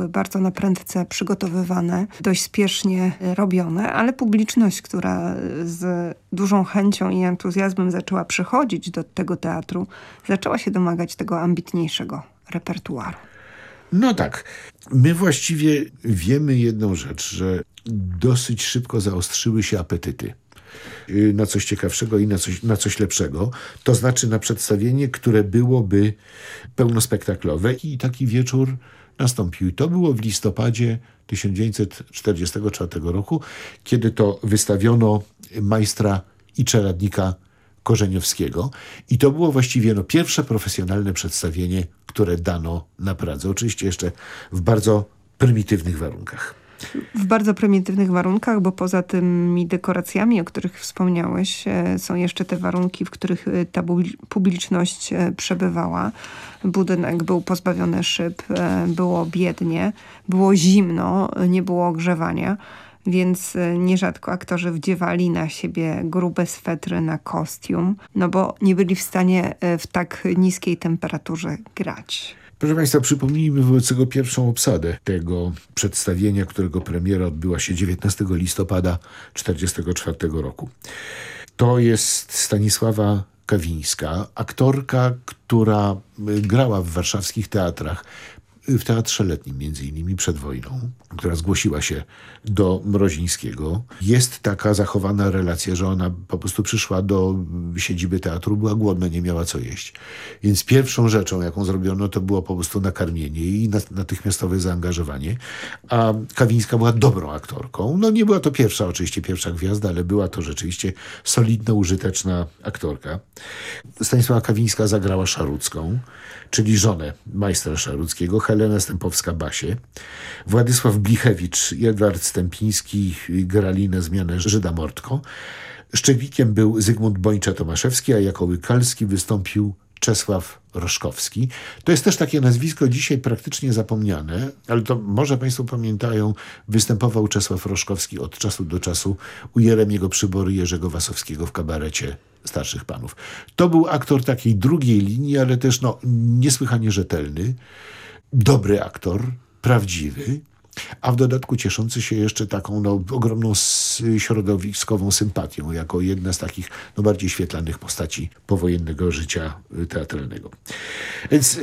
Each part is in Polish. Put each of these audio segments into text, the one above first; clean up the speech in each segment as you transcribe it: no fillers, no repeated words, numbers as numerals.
były bardzo na prędce przygotowywane, dość spiesznie robione, ale publiczność, która z dużą chęcią i entuzjazmem zaczęła przychodzić do tego teatru, zaczęła się domagać tego ambitniejszego repertuaru. No tak. My właściwie wiemy jedną rzecz, że dosyć szybko zaostrzyły się apetyty na coś ciekawszego i na coś lepszego. To znaczy na przedstawienie, które byłoby pełnospektaklowe. I taki wieczór nastąpił. I to było w listopadzie 1944 roku, kiedy to wystawiono majstra i czeladnika Korzeniowskiego. I to było właściwie pierwsze profesjonalne przedstawienie, które dano na Pradze. Oczywiście jeszcze w bardzo prymitywnych warunkach. W bardzo prymitywnych warunkach, bo poza tymi dekoracjami, o których wspomniałeś, są jeszcze te warunki, w których ta publiczność przebywała. Budynek był pozbawiony szyb, było biednie, było zimno, nie było ogrzewania. Więc nierzadko aktorzy wdziewali na siebie grube swetry na kostium, no bo nie byli w stanie w tak niskiej temperaturze grać. Proszę Państwa, przypomnijmy wobec tego pierwszą obsadę tego przedstawienia, którego premiera odbyła się 19 listopada 1944 roku. To jest Stanisława Kawińska, aktorka, która grała w warszawskich teatrach, w Teatrze Letnim między innymi przed wojną, która zgłosiła się do Mrozińskiego. Jest taka zachowana relacja, że ona po prostu przyszła do siedziby teatru, była głodna, nie miała co jeść. Więc pierwszą rzeczą, jaką zrobiono, to było po prostu nakarmienie i natychmiastowe zaangażowanie. A Kawińska była dobrą aktorką. No nie była to oczywiście pierwsza gwiazda, ale była to rzeczywiście solidna, użyteczna aktorka. Stanisława Kawińska zagrała Szarucką, czyli żonę majstra Szaruckiego, Helenę Stępowska-Basię. Władysław Blichewicz i Edward Stępiński grali na zmianę Żyda Mortko. Szczewikiem był Zygmunt Bończa-Tomaszewski, a jako Łykalski wystąpił Czesław Roszkowski. To jest też takie nazwisko dzisiaj praktycznie zapomniane, ale to może Państwo pamiętają, występował Czesław Roszkowski od czasu do czasu u Jeremiego Przybory Jerzego Wasowskiego w kabarecie Starszych Panów. To był aktor takiej drugiej linii, ale też niesłychanie rzetelny, dobry aktor, prawdziwy, a w dodatku cieszący się jeszcze taką ogromną środowiskową sympatią, jako jedna z takich bardziej świetlanych postaci powojennego życia teatralnego. Więc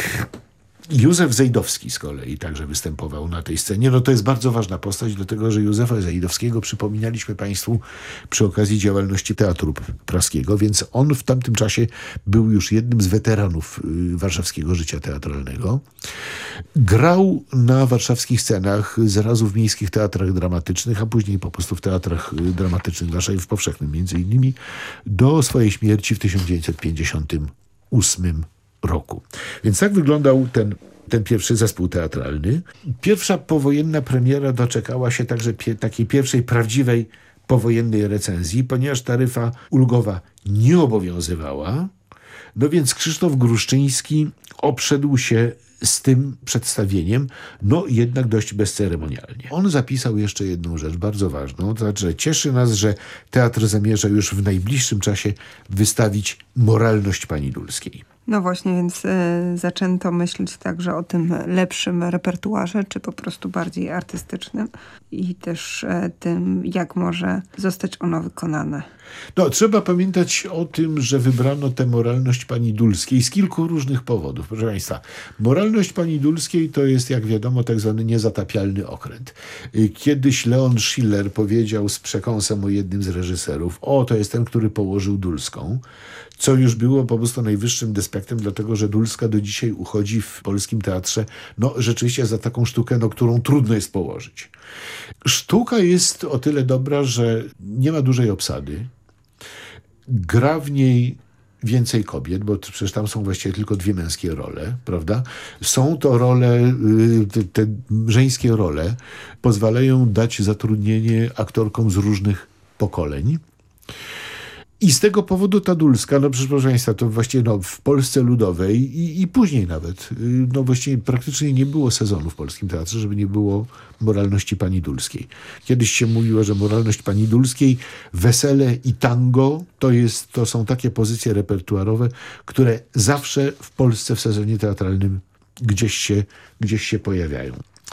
Józef Zejdowski z kolei także występował na tej scenie. To jest bardzo ważna postać, dlatego że Józefa Zejdowskiego przypominaliśmy Państwu przy okazji działalności Teatru Praskiego, więc on w tamtym czasie był już jednym z weteranów warszawskiego życia teatralnego. Grał na warszawskich scenach, zrazu w miejskich teatrach dramatycznych, a później po prostu w teatrach dramatycznych w Warszawie, w Powszechnym między innymi, do swojej śmierci w 1958 roku. Więc tak wyglądał ten pierwszy zespół teatralny. Pierwsza powojenna premiera doczekała się także takiej pierwszej prawdziwej powojennej recenzji, ponieważ taryfa ulgowa nie obowiązywała. Więc Krzysztof Gruszczyński obszedł się z tym przedstawieniem, jednak dość bezceremonialnie. On zapisał jeszcze jedną rzecz bardzo ważną, to znaczy, że cieszy nas, że teatr zamierza już w najbliższym czasie wystawić Moralność Pani Dulskiej. No właśnie, więc zaczęto myśleć także o tym lepszym repertuarze, czy po prostu bardziej artystycznym i też tym, jak może zostać ono wykonane. Trzeba pamiętać o tym, że wybrano tę Moralność Pani Dulskiej z kilku różnych powodów. Proszę Państwa, Moralność Pani Dulskiej to jest, jak wiadomo, tak zwany niezatapialny okręt. Kiedyś Leon Schiller powiedział z przekąsem o jednym z reżyserów: to jest ten, który położył Dulską, co już było po prostu najwyższym despektem, dlatego że Dulska do dzisiaj uchodzi w polskim teatrze rzeczywiście za taką sztukę, którą trudno jest położyć. Sztuka jest o tyle dobra, że nie ma dużej obsady. Gra w niej więcej kobiet, bo przecież tam są właściwie tylko dwie męskie role, prawda? Są to role, te żeńskie role pozwalają dać zatrudnienie aktorkom z różnych pokoleń. I z tego powodu ta Dulska, proszę Państwa, to właściwie w Polsce Ludowej i później nawet, właściwie praktycznie nie było sezonu w polskim teatrze, żeby nie było Moralności Pani Dulskiej. Kiedyś się mówiło, że Moralność Pani Dulskiej, Wesele i Tango to są takie pozycje repertuarowe, które zawsze w Polsce w sezonie teatralnym gdzieś się pojawiają.